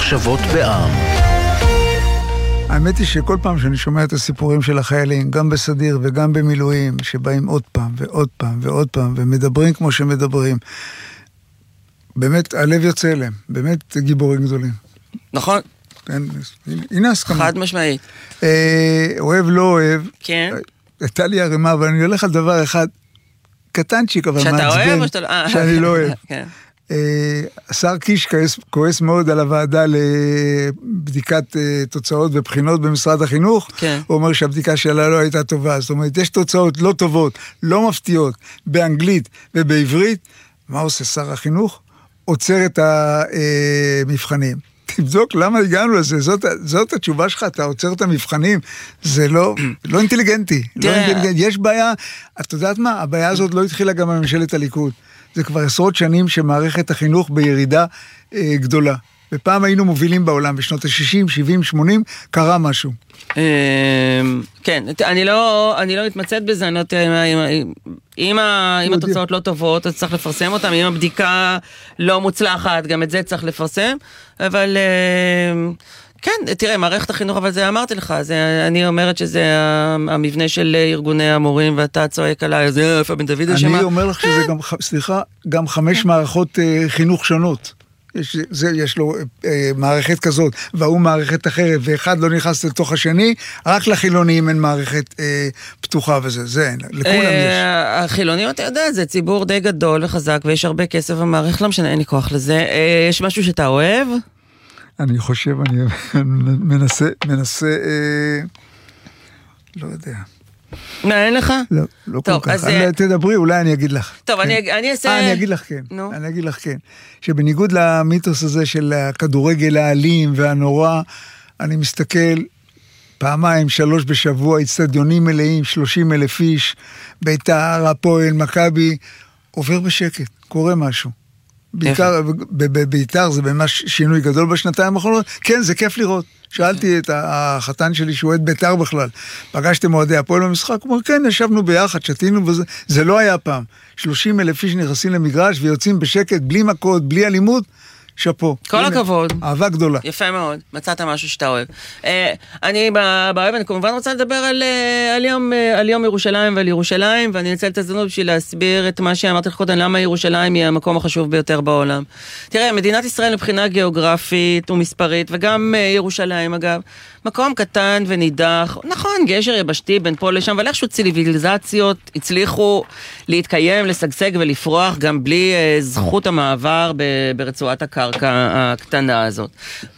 מחשבות בעם. האמת היא שכל פעם שאני שומע את הסיפורים של החיילים, גם בסדיר וגם במילואים, שבאים עוד פעם ועוד פעם ועוד פעם, ומדברים כמו שמדברים, באמת הלב יוצא אליהם, באמת גיבורים גדולים. נכון. כן, הנה הסכמה. חד משמעית. אוהב לא אוהב. כן. הייתה לי הרמה, אבל אני הולך על דבר אחד, קטנצ'יק, אבל מעצבן. שאתה אוהב או שאתה לא... שאני לא אוהב. כן. השר קיש כועס מאוד על הוועדה לבדיקת תוצאות ובחינות במשרד החינוך. כן. הוא אומר שהבדיקה שלה לא הייתה טובה. זאת אומרת, יש תוצאות לא טובות, לא מפתיעות, באנגלית ובעברית. מה עושה שר החינוך? עוצר את המבחנים. תבדוק למה הגענו לזה, זאת התשובה שלך, אתה עוצר את המבחנים, זה לא אינטליגנטי, לא אינטליגנטי. יש בעיה, את יודעת מה? הבעיה הזאת לא התחילה גם בממשלת הליכוד. זה כבר עשרות שנים שמערכת החינוך בירידה גדולה. ופעם היינו מובילים בעולם, בשנות ה-60, 70, 80, קרה משהו. כן, אני לא מתמצאת בזה, אני לא יודע, אם התוצאות לא טובות, אז צריך לפרסם אותם, אם הבדיקה לא מוצלחת, גם את זה צריך לפרסם, אבל כן, תראה, מערכת החינוך, אבל זה אמרתי לך, אני אומרת שזה המבנה של ארגוני המורים, ואתה צועק עליי, זה איפה בן דוד השמה. אני אומר לך שזה גם, סליחה, גם 5 מערכות חינוך שונות. יש לו מערכת כזאת, והוא מערכת אחרת, ואחד לא נכנס לתוך השני, רק לחילוניים אין מערכת פתוחה וזה, זה אין, לכולם יש. החילוניות, אתה יודע, זה ציבור די גדול וחזק, ויש הרבה כסף במערכת, לא משנה, אין לי כוח לזה. יש משהו שאתה אוהב? אני חושב, אני מנסה, לא יודע. מה, אין לך? לא כל כך. תדברי, אולי אני אגיד לך. טוב, אני אעשה... אני אגיד לך כן. אני אגיד לך כן. שבניגוד למיתוס הזה של הכדורגל האלים והנורא, אני מסתכל 2-3 בשבוע, אצטדיונים מלאים, 30,000 איש, בית"ר, הפועל, מכבי, עובר בשקט, קורה משהו. בית"ר זה ממש שינוי גדול בשנתיים האחרונות. כן, זה כיף לראות. שאלתי את החתן שלי שהוא אוהד בית"ר בכלל. פגשתם אוהדי הפועל במשחק? הוא אומר, כן, ישבנו ביחד, שתינו וזה. זה לא היה פעם. 30,000 איש נכנסים למגרש ויוצאים בשקט, בלי מכות, בלי אלימות. שפו. כל הכבוד. אהבה גדולה. יפה מאוד. מצאת משהו שאתה אוהב. אני באוהב, אני כמובן רוצה לדבר על יום ירושלים ועל ירושלים, ואני אנצל את הזדמנות בשביל להסביר את מה שאמרתי לך קודם, למה ירושלים היא המקום החשוב ביותר בעולם. תראה, מדינת ישראל מבחינה גיאוגרפית ומספרית, וגם ירושלים אגב, מקום קטן ונידח, נכון, גשר יבשתי בין פה לשם, אבל איכשהו ציוויליזציות הצליחו להתקיים, לשגשג ולפרוח, גם בלי זכות המעבר ברצועת הקרקע הקטנה הזאת.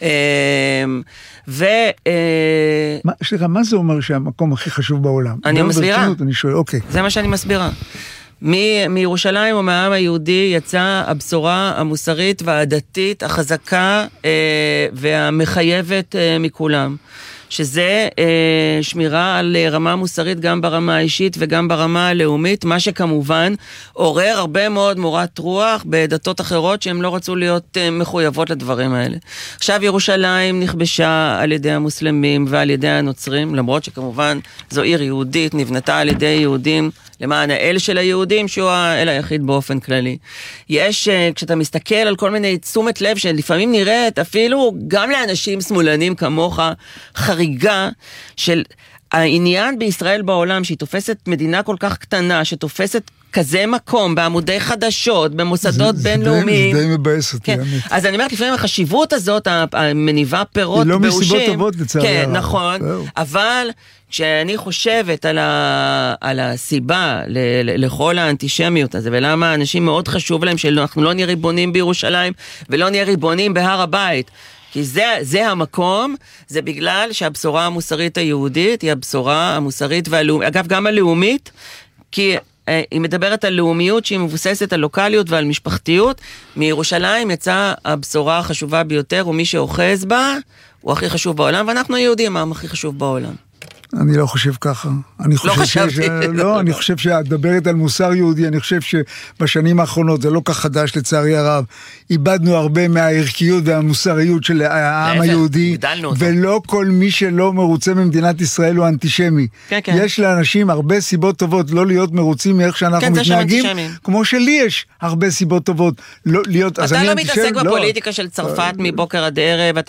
סליחה, מה זה אומר שהמקום הכי חשוב בעולם? אני מסבירה. אני שואל, אוקיי. זה מה שאני מסבירה. מירושלים או מהעם היהודי יצאה הבשורה המוסרית והדתית החזקה והמחייבת מכולם, שזה שמירה על רמה מוסרית גם ברמה האישית וגם ברמה הלאומית, מה שכמובן עורר הרבה מאוד מורת רוח בדתות אחרות שהן לא רצו להיות מחויבות לדברים האלה. עכשיו ירושלים נכבשה על ידי המוסלמים ועל ידי הנוצרים, למרות שכמובן זו עיר יהודית, נבנתה על ידי יהודים, למען האל של היהודים, שהוא האל היחיד באופן כללי. יש, כשאתה מסתכל על כל מיני תשומת לב, שלפעמים נראית אפילו גם לאנשים שמאלנים כמוך, חריגה של העניין בישראל בעולם, שהיא תופסת מדינה כל כך קטנה, שתופסת כזה מקום, בעמודי חדשות, במוסדות בינלאומיים. זה די מבאס אותי. אז אני אומרת, לפעמים החשיבות הזאת, המניבה פירות באושים. היא לא מסיבות טובות לצערי. כן, נכון. אבל כשאני חושבת על הסיבה לכל האנטישמיות הזה, ולמה אנשים מאוד חשוב להם שאנחנו לא נהיה ריבונים בירושלים, ולא נהיה ריבונים בהר הבית, כי זה המקום, זה בגלל שהבשורה המוסרית היהודית היא הבשורה המוסרית והלאומית, אגב גם הלאומית, כי היא מדברת על לאומיות שהיא מבוססת על לוקליות ועל משפחתיות. מירושלים יצאה הבשורה החשובה ביותר, ומי שאוחז בה הוא הכי חשוב בעולם, ואנחנו היהודים העם הכי חשוב בעולם. אני לא חושב ככה. אני חושב שאת מדברת על מוסר יהודי, אני חושב שבשנים האחרונות, זה לא כך חדש לצערי הרב, איבדנו הרבה מהערכיות והמוסריות של העם היהודי, ולא כל מי שלא מרוצה ממדינת ישראל הוא אנטישמי. יש לאנשים הרבה סיבות טובות לא להיות מרוצים מאיך שאנחנו מתנהגים, כמו שלי יש הרבה סיבות טובות לא להיות... אתה לא מתעסק בפוליטיקה של צרפת מבוקר עד ערב,